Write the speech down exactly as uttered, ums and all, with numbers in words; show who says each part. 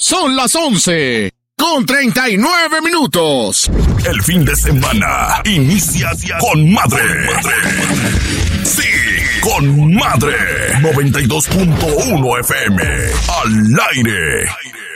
Speaker 1: Son las once con treinta y nueve minutos.
Speaker 2: El fin de semana inicia con madre. Sí, con madre. noventa y dos punto uno F M. Al aire.